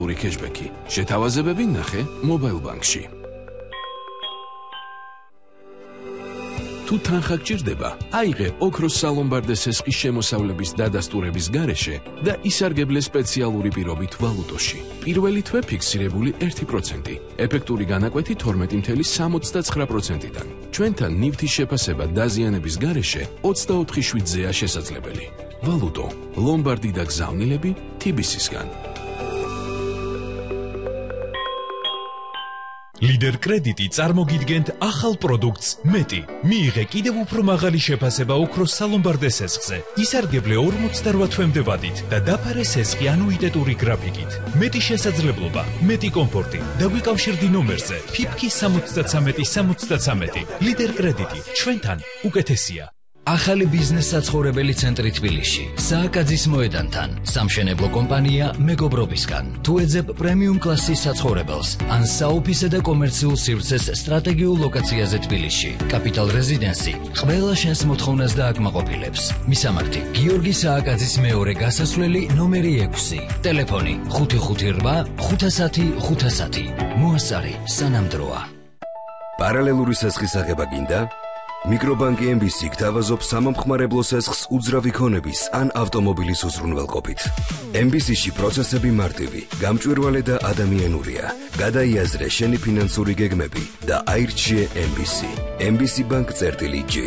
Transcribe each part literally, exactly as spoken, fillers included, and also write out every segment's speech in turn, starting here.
კეშბექი. შეთავაზებები ნახე მობაილ ბანკში. თუ თანხა გჭირდება, აიღე ოქროს სალომბარდეს ესყის შემოსავლების დადასტურების გარეშე და ისარგებლე სპეციალური პირობით ვალუტოში. პირველი თვე ფიქსირებული ერთი პროცენტი, ეფექტური განაკვეთი თორმეტი წუთი სამოცდაცხრა პროცენტიდან. ჩვენთან ნივთის შეფასება დაზიანების გარეშე ოცდაოთხი შვიდზეა შესაძლებელი. ვალუტო, ლომბარდი და გზავნილები თი ბი სისგან. ლიდერ კრედიტი წარმოგიდგენთ ახალ პროდუქტს მეტი. მიიღე კიდევ უფრო მაღალი შეფასება ოქროს სალომბარდეს ესხზე. ისარგებლე ორმოცდარვა თვემდე ვადით და დაფარე ესხი ანუიტეტური გრაფიკით. მეტი შესაძლებლობა, მეტი კომფორტი. დაგვიკავშირდი ნომერზე ფიფკი სამოცდათრამეტი სამოცდათრამეტი. ლიდერ კრედიტი ჩვენთან უკეთესია. ახალი ბიზნეს საცხოვრებელი ცენტრი თბილისში, სააკაძის მოედანთან, სამშენებლო კომპანია მეგობრობისგან. თუ ეძებ პრემიუმ კლასის საცხოვრებელს, ან საოფისე და კომერციულ სივრცეს სტრატეგიულ ლოკაციაზე თბილისში, კაპიტალ რეზიდენსი ყველა შენს მოთხოვნას დააკმაყოფილებს. მისამართი: გიორგი სააკაძის მეორე გასასვლელი ნომერი ექვსი, ტელეფონი ხუთი ხუთი რვა ხუთასათი ხუთასათი. მოასწარი სანამდროა. პარალელური სესხის აღება გინდა? მიკრობანკი ემ ბი სი გთავაზობს სამომხმარებლო სესხს უძრავი ქონების ან ავტომობილის უზრუნველყოფით. ემ ბი სი-ში პროცესები მარტივი, გამჭვირვალე და ადამიანურია. გადაიაზრე შენი ფინანსური გეგმები და აირჩიე ემ ბი სი. ემ ბი სი ბანკ წერტილი ჯი.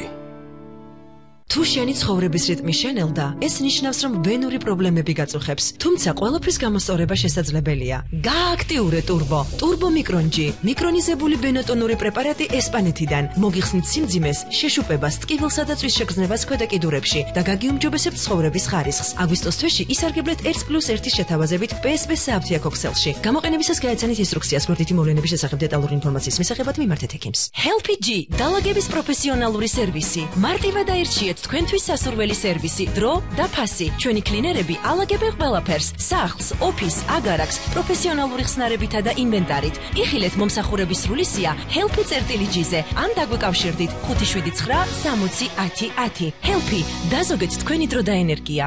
თუ შენი ცხოვრების რიტმი შენელდა, ეს ნიშნავს, რომ ვენური პრობლემები გაწუხებს. თუმცა ყველაფრის გამოსწორება შესაძლებელია. გააქტიურე ტურბო. ტურბო მიკრონჯი. მიკრონიზებული ბენოტონური პრეპარატი ესპანეთიდან. მოგიხსნით სიმძიმეს, შეშუპებას, ტკივილსა და წვის შეგრძნებას ქვედა კიდურებში და გაგიუმჯობესებთ ცხოვრების ხარისხს. აგვისტოს თვეში ისარგებლეთ ერთ პლუს ერთის შეთავაზებით პი ეს ბი სააფთიაქ ოქსელში. გამოყენებისას გაეცანით ინსტრუქციას გვერდითი მოვლენების შესახებ დეტალური ინფორმაციის მისაღებად მიმართეთ ექიმს. ჰელპი ჯი დალაგების პროფესიონალური სერვისი. მარტივად აირჩიეთ თქვენთვის სასურველი სერვისი, დრო და ფასი. ჩვენი კლინერები ალაგებენ ყველაფერს, სახლს, ოფისს, აგარაკს, პროფესიონალური ხსნარებითა და ინვენტარით. იხილეთ მომსახურების სრული სია ჰელპი წერტილი ჯიზე, ან დაგვიკავშირდით ხუთი შვიდი ცხრა სამოცი ათი ათი. ჰელპი, დაზოგეთ თქვენი დრო და ენერგია.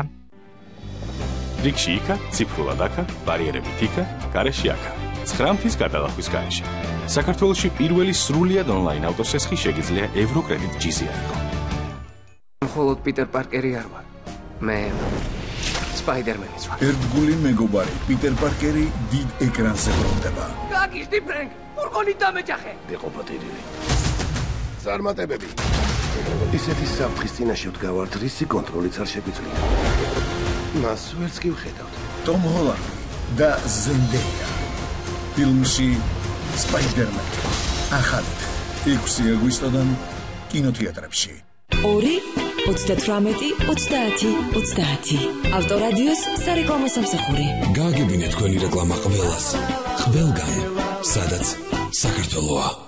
რიგში იქა, ციფრულად აქა, ბარიერებით იქა, გარეში აქა. ცხრა მთის გადალახვის გარეშე. საქართველოში პირველი სრულიად ონლაინ ავტოსესხი შეგიძლია ევროკრედიტ ჯიზე აიღო. მხოლოდ პიტერ პარკერი არ ვარ. მე სპაიდერმენიც ვარ. ერთგული მეგობარი პიტერ პარკერი დიდ ეკრანზე ბრუნდება. გაგიშდი ფრენკ, ფურგონი დამეჯახე. ეყოფა ტირილი. წარმატებები. ისეთი საფრთხის წინაშე ვდგავართ, რისი კონტროლიც არ შეგვიძლია. მას ვერც კი ვხედავთ. ტომ ჰოლანდი და ზენდეია. ფილმში სპაიდერმენი. ახალით ექვსი აგვისტოდან კინოთეატრებში. ორი ოცდათვრამეტი ოცდაათი ოცდაათი. ავტორადიოს სარეკლამო სამსახური. გააგებინეთ თქვენი რეკლამა ყველას, ყველგან, სადაც საქართველოა.